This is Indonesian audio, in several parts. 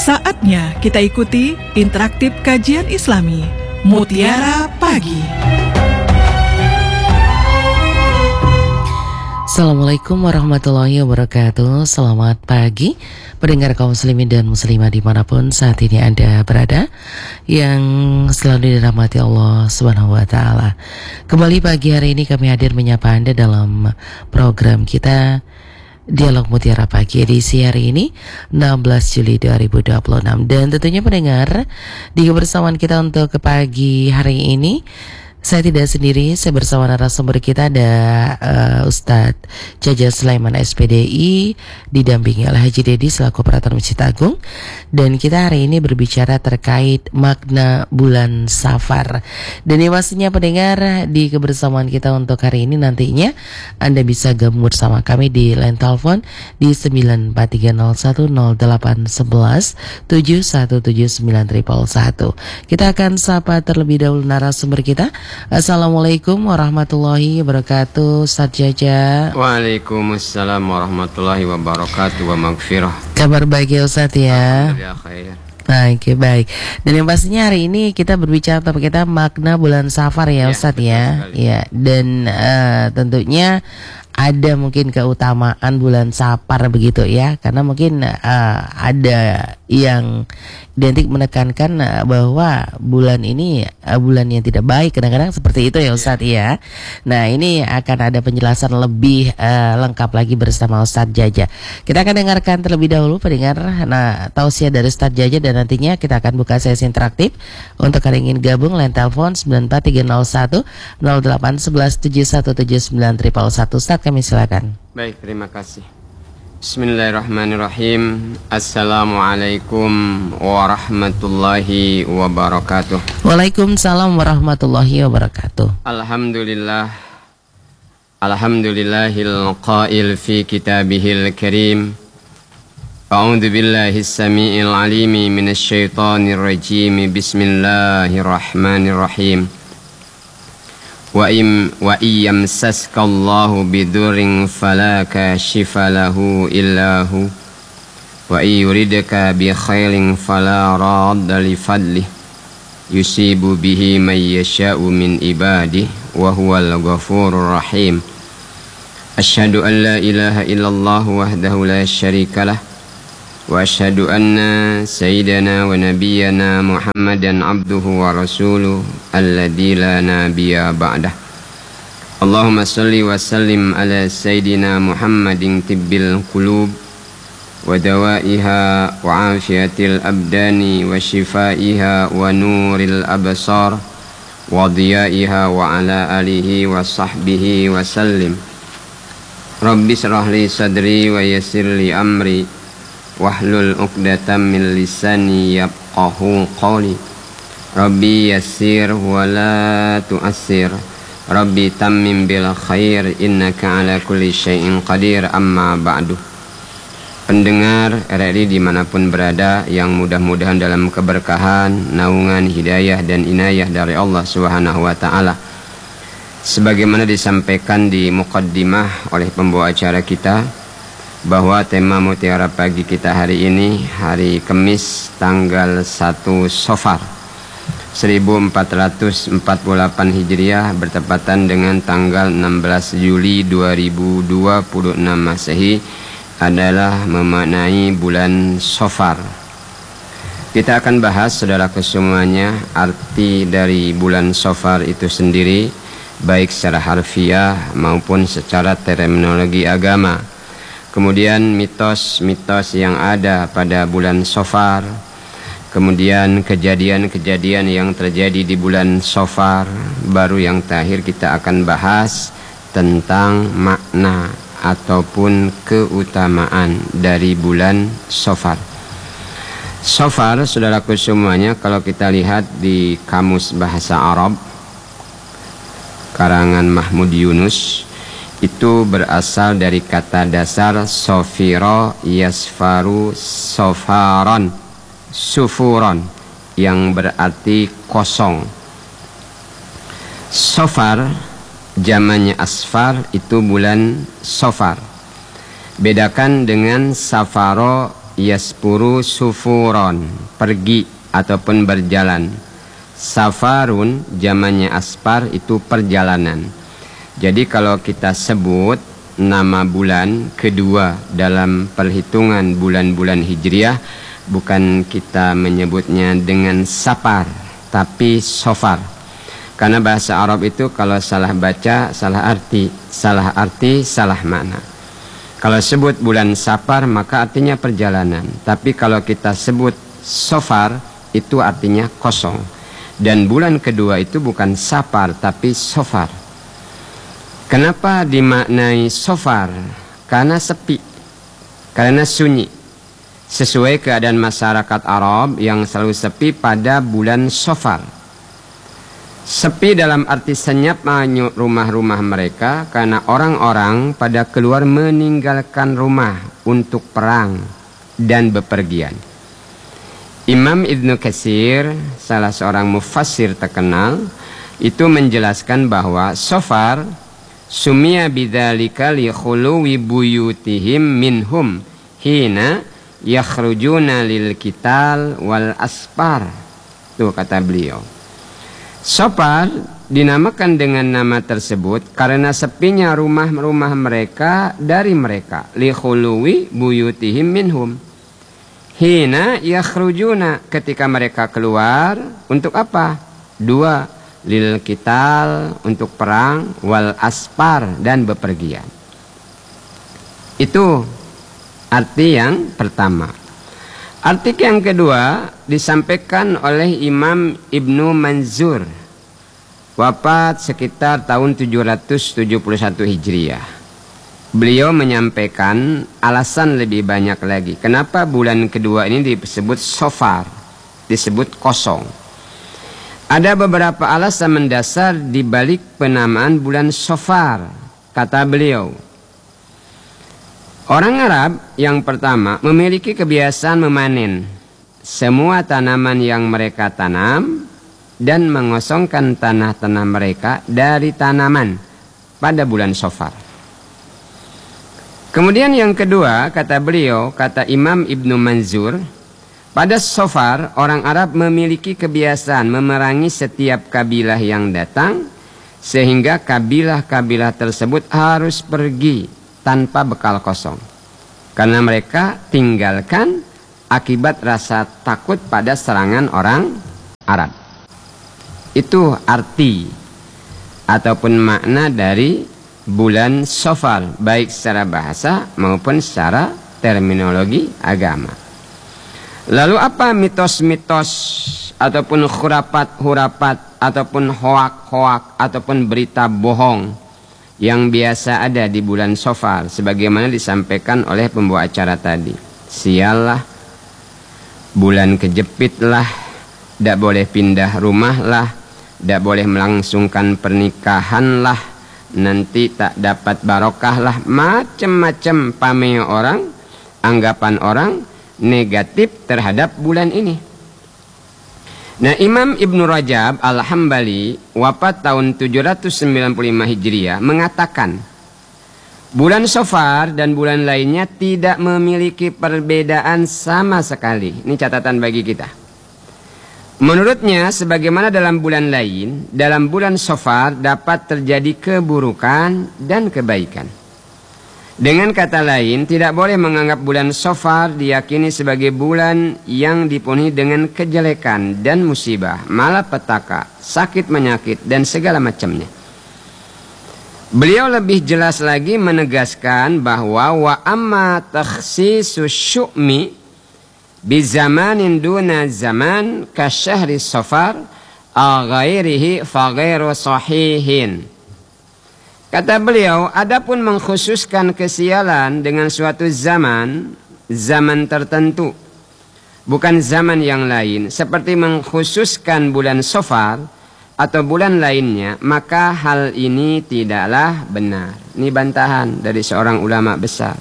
Saatnya kita ikuti interaktif kajian Islami Mutiara Pagi. Assalamualaikum warahmatullahi wabarakatuh. Selamat pagi pendengar kaum muslimin dan muslimah dimanapun saat ini Anda berada, yang selalu dirahmati Allah Subhanahu wa Ta'ala. Kembali pagi hari ini kami hadir menyapa Anda dalam program kita Dialog Mutiara Pagi edisi hari ini 16 Juli 2026. Dan tentunya pendengar, di kebersamaan kita untuk ke pagi hari ini saya tidak sendiri, saya bersama narasumber kita ada Ustadz Jaja Sulaiman SPDI, didampingi oleh Haji Dedi selaku operator Masjid Agung. Dan kita hari ini berbicara terkait makna bulan Safar. Dan yang pastinya pendengar, di kebersamaan kita untuk hari ini nantinya Anda bisa gabung bersama kami di line telepon di 943010811 7179111. Kita akan sapa terlebih dahulu narasumber kita. Assalamualaikum warahmatullahi wabarakatuh, Ustadz Jaja. Waalaikumsalam warahmatullahi wabarakatuh wa maghfirah. Kabar baik ya Ustadz ya? Alhamdulillah khair. Oke, baik. Dan yang pastinya hari ini kita berbicara tentang kita makna bulan Safar ya Ustadz ya. Ya, dan tentunya ada mungkin keutamaan bulan Safar begitu ya, karena mungkin ada yang identik menekankan bahwa bulan ini bulan yang tidak baik, kadang-kadang seperti itu ya Ustadz ya. Nah, ini akan ada penjelasan lebih lengkap lagi bersama Ustadz Jaja. Kita akan dengarkan terlebih dahulu pendengar tausiah dari Ustadz Jaja, dan nantinya kita akan buka sesi interaktif. Untuk yang ingin gabung, line telepon 94301 0811 7179111. Ustadz, kami silakan. Baik, terima kasih. Bismillahirrahmanirrahim. Assalamualaikum warahmatullahi wabarakatuh. Waalaikumsalam warahmatullahi wabarakatuh. Alhamdulillahil qail fi kitabihil karim. A'udzu billahi samii'il 'aliimi minasy syaithaanir rajiim. Bismillahirrahmanirrahim. Wa yamsaskallahu bidurrin fala kashifa lahu illa hu wa yuridka bi khairin fala radda li fadlihi yusibu bihi man yasha'u min ibadihi wa huwal ghafurur rahim. Asyhadu an la ilaha illallah wahdahu la syarika lah wa asyhadu anna sayyidana wa nabiyyana Muhammadan abduhu wa rasuluhu alladzi la nabiyya ba'dah. Allahumma salli wa sallim ala sayyidina Muhammadin tibbil qulub wa dawaiha wa afiyatil abdani wa shifaiha wa nuril absar wa diyaiha wa ala alihi wa sahbihi wa sallim. Rabbi shrah li sadri wa yassir li amri wahlul 'uqdatam min lisani yafqahu qawli. Rabbi yassir wa la tu'assir. Rabbi tammim bil khair innaka ala kulli syai'in qadir. Amma ba'du. Pendengar RRI dimanapun berada, yang mudah-mudahan dalam keberkahan, naungan, hidayah dan inayah dari Allah Subhanahu wa Ta'ala. Sebagaimana disampaikan di muqaddimah oleh pembawa acara kita, bahwa tema Mutiara Pagi kita hari ini, hari Kamis tanggal 1 Safar 1448 Hijriah, bertepatan dengan tanggal 16 Juli 2026 Masehi, adalah memaknai bulan Safar. Kita akan bahas, saudaraku semuanya, arti dari bulan Safar itu sendiri, baik secara harfiah maupun secara terminologi agama. Kemudian mitos-mitos yang ada pada bulan Safar, kemudian kejadian-kejadian yang terjadi di bulan Safar. Baru yang terakhir kita akan bahas tentang makna ataupun keutamaan dari bulan Safar. Safar, saudaraku semuanya, kalau kita lihat di Kamus Bahasa Arab karangan Mahmud Yunus, itu berasal dari kata dasar sofiro yasfaru sofaron sufuron, yang berarti kosong. Safar zamannya asfar, itu bulan Safar. Bedakan dengan safaro yaspuru sufuron, pergi ataupun berjalan. Safarun jamannya aspar itu perjalanan. Jadi kalau kita sebut nama bulan kedua dalam perhitungan bulan-bulan Hijriah, bukan kita menyebutnya dengan Safar, tapi Sofar. Karena bahasa Arab itu kalau salah baca, salah arti, salah makna. Kalau sebut bulan Safar maka artinya perjalanan. Tapi kalau kita sebut Sofar itu artinya kosong. Dan bulan kedua itu bukan Safar tapi Sofar. Kenapa dimaknai Sofar? Karena sepi, karena sunyi. Sesuai keadaan masyarakat Arab yang selalu sepi pada bulan Sofar. Sepi dalam arti senyap rumah-rumah mereka karena orang-orang pada keluar meninggalkan rumah untuk perang dan bepergian. Imam Ibnu Katsir, salah seorang mufassir terkenal, itu menjelaskan bahwa Sofar sumia bidzalika li khuluwi buyutihim minhum hina yakhrujuna lil qital wal aspar. Tuh kata beliau. Sofar dinamakan dengan nama tersebut karena sepinya rumah-rumah mereka dari mereka. Li khuluwi buyutihim minhum. Hina yakhrujuna, ketika mereka keluar untuk apa? Dua, lil qital, untuk perang, wal aspar, dan bepergian. Itu arti yang pertama. Arti yang kedua disampaikan oleh Imam Ibnu Manzur, wafat sekitar tahun 771 Hijriah. Beliau menyampaikan alasan lebih banyak lagi. Kenapa bulan kedua ini disebut Sofar, disebut kosong. Ada beberapa alasan mendasar di balik penamaan bulan Sofar. Kata beliau, orang Arab yang pertama memiliki kebiasaan memanen semua tanaman yang mereka tanam dan mengosongkan tanah-tanah mereka dari tanaman pada bulan Sofar. Kemudian yang kedua, kata beliau, kata Imam Ibnu Manzur, pada Sofar orang Arab memiliki kebiasaan memerangi setiap kabilah yang datang, sehingga kabilah-kabilah tersebut harus pergi tanpa bekal kosong. Karena mereka tinggalkan akibat rasa takut pada serangan orang Arab. Itu arti ataupun makna dari bulan Sofar, baik secara bahasa maupun secara terminologi agama. Lalu apa mitos-mitos ataupun khurafat-hurafat ataupun hoak-hoak ataupun berita bohong yang biasa ada di bulan Sofar, sebagaimana disampaikan oleh pembawa acara tadi? Sial lah, bulan kejepit lah, tidak boleh pindah rumah lah, tidak boleh melangsungkan pernikahan lah, nanti tak dapat barokah lah, macam-macam pameo orang, anggapan orang negatif terhadap bulan ini. Nah, Imam Ibnu Rajab Al-Hambali, wafat tahun 795 Hijriah, mengatakan bulan Sofar dan bulan lainnya tidak memiliki perbedaan sama sekali. Ini catatan bagi kita. Menurutnya, sebagaimana dalam bulan lain, dalam bulan Sofar dapat terjadi keburukan dan kebaikan. Dengan kata lain, tidak boleh menganggap bulan Sofar diyakini sebagai bulan yang dipenuhi dengan kejelekan dan musibah, malapetaka, sakit menyakit, dan segala macamnya. Beliau lebih jelas lagi menegaskan bahwa wa amma takhsisus syu'mi bizamanin duna zaman kasyahri Sofar aghairihi faghairu sahihin. Kata beliau, adapun mengkhususkan kesialan dengan suatu zaman tertentu, bukan zaman yang lain, seperti mengkhususkan bulan Sofar atau bulan lainnya, maka hal ini tidaklah benar. Ini bantahan dari seorang ulama besar.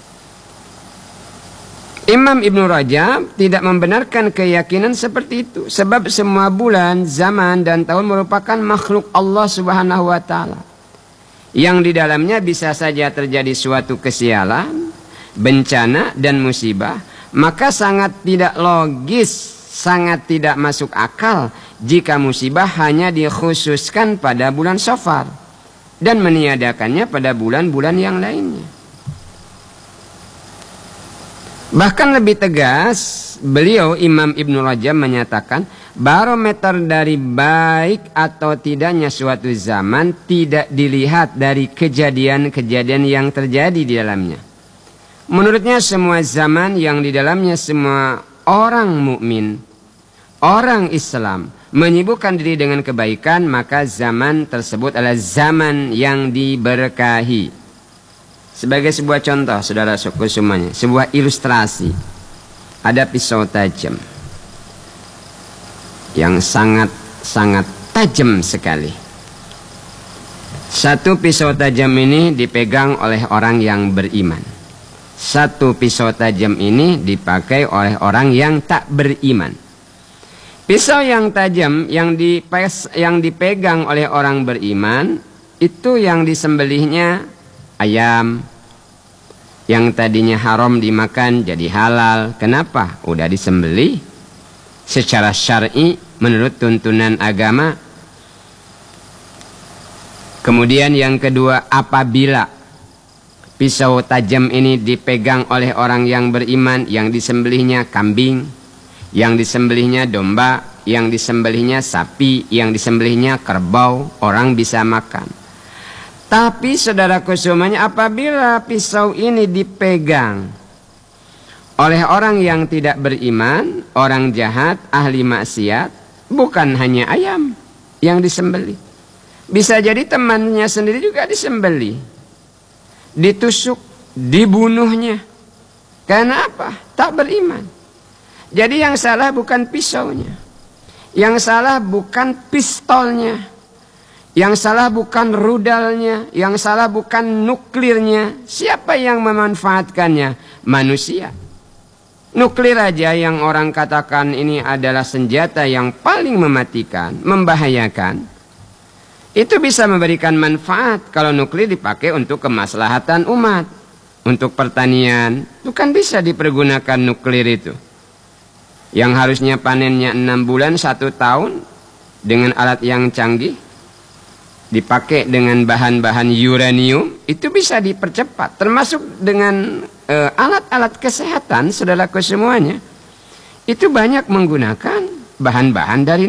Imam Ibnu Rajab tidak membenarkan keyakinan seperti itu, sebab semua bulan, zaman, dan tahun merupakan makhluk Allah Subhanahu wa Ta'ala, yang di dalamnya bisa saja terjadi suatu kesialan, bencana, dan musibah, maka sangat tidak logis, sangat tidak masuk akal jika musibah hanya dikhususkan pada bulan Safar dan meniadakannya pada bulan-bulan yang lainnya. Bahkan lebih tegas, beliau Imam Ibnu Rajab menyatakan barometer dari baik atau tidaknya suatu zaman tidak dilihat dari kejadian-kejadian yang terjadi di dalamnya. Menurutnya semua zaman yang di dalamnya semua orang mukmin, orang Islam menyibukkan diri dengan kebaikan, maka zaman tersebut adalah zaman yang diberkahi. Sebagai sebuah contoh, saudara semuanya, sebuah ilustrasi. Ada pisau tajam yang sangat tajam sekali. Satu pisau tajam ini dipegang oleh orang yang beriman. Satu pisau tajam ini dipakai oleh orang yang tak beriman. Pisau yang tajam yang dipegang oleh orang beriman, itu yang disembelihnya ayam. Yang tadinya haram dimakan jadi halal. Kenapa? Udah disembelih secara syar'i menurut tuntunan agama. Kemudian yang kedua, apabila pisau tajam ini dipegang oleh orang yang beriman, yang disembelihnya kambing, yang disembelihnya domba, yang disembelihnya sapi, yang disembelihnya kerbau, orang bisa makan. Tapi saudaraku semuanya, apabila pisau ini dipegang oleh orang yang tidak beriman, orang jahat, ahli maksiat, bukan hanya ayam yang disembelih. Bisa jadi temannya sendiri juga disembelih, ditusuk, dibunuhnya. Karena apa? Tak beriman. Jadi yang salah bukan pisaunya, yang salah bukan pistolnya, yang salah bukan rudalnya, yang salah bukan nuklirnya. Siapa yang memanfaatkannya? Manusia. Nuklir aja yang orang katakan ini adalah senjata yang paling mematikan, membahayakan. Itu bisa memberikan manfaat kalau nuklir dipakai untuk kemaslahatan umat, untuk pertanian. Itu kan bisa dipergunakan nuklir itu. Yang harusnya panennya 6 bulan, 1 tahun, dengan alat yang canggih, dipakai dengan bahan-bahan uranium, itu bisa dipercepat. Termasuk dengan alat-alat kesehatan, saudaraku semuanya, itu banyak menggunakan bahan-bahan dari